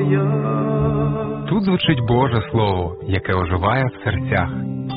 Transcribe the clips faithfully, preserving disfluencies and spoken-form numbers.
Тут звучить Боже Слово, яке оживає в серцях.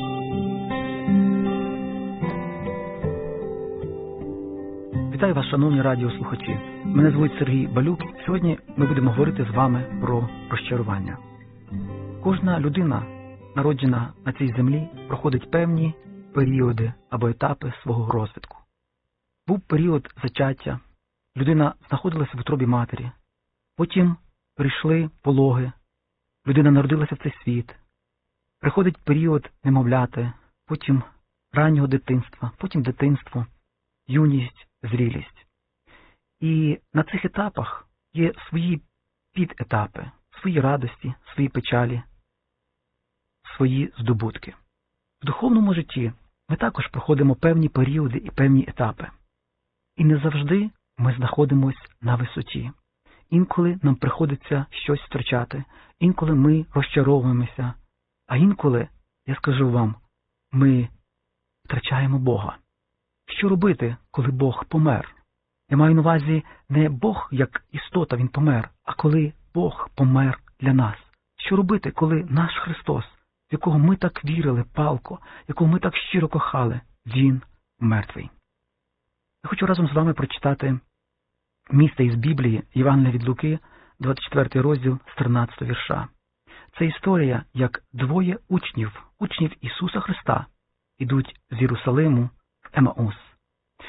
Вітаю вас, шановні радіослухачі. Мене звуть Сергій Балюк. Сьогодні ми будемо говорити з вами про розчарування. Кожна людина, народжена на цій землі, проходить певні періоди або етапи свого розвитку. Був період зачаття, людина знаходилася в утробі матері, потім прийшли пологи, людина народилася в цей світ, приходить період немовляти, потім раннього дитинства, потім дитинство, юність, зрілість. І на цих етапах є свої підетапи, свої радості, свої печалі, свої здобутки. В духовному житті ми також проходимо певні періоди і певні етапи. І не завжди ми знаходимося на висоті. Інколи нам приходиться щось втрачати, інколи ми розчаровуємося, а інколи, я скажу вам, ми втрачаємо Бога. Що робити, коли Бог помер? Я маю на увазі не Бог як істота, Він помер, а коли Бог помер для нас. Що робити, коли наш Христос, в якого ми так вірили палко, якого ми так щиро кохали, Він мертвий? Я хочу разом з вами прочитати місце із Біблії, Євангелія від Луки, двадцять четвертий розділ, з тринадцятого вірша. Це історія, як двоє учнів, учнів Ісуса Христа, ідуть з Єрусалиму в Емаус.